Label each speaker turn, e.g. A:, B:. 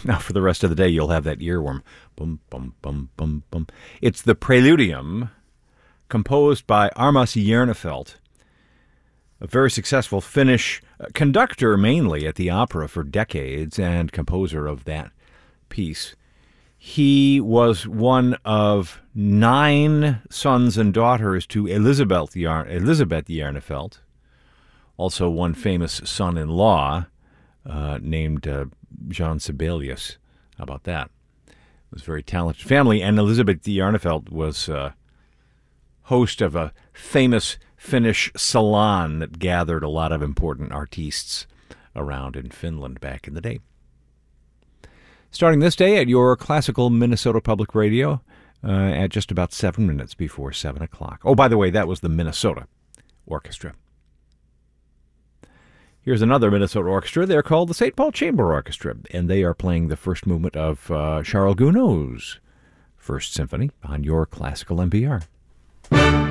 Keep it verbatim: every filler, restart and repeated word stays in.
A: Now, for the rest of the day, you'll have that earworm. Bum, bum, bum, bum, bum. It's the Preludium, composed by Armas Järnefelt, a very successful Finnish conductor, mainly at the opera for decades, and composer of that piece. He was one of nine sons and daughters to Elisabeth Jar- Elisabeth Järnefelt, also one famous son-in-law uh, named uh, Jean Sibelius. How about that? It was a very talented family, and Elisabeth Järnefelt was uh, host of a famous Finnish salon that gathered a lot of important artistes around in Finland back in the day. Starting this day at your classical Minnesota Public Radio uh, at just about seven minutes before seven o'clock. Oh, by the way, that was the Minnesota Orchestra. Here's another Minnesota orchestra. They're called the Saint Paul Chamber Orchestra, and they are playing the first movement of uh, Charles Gounod's First Symphony on your classical N P R.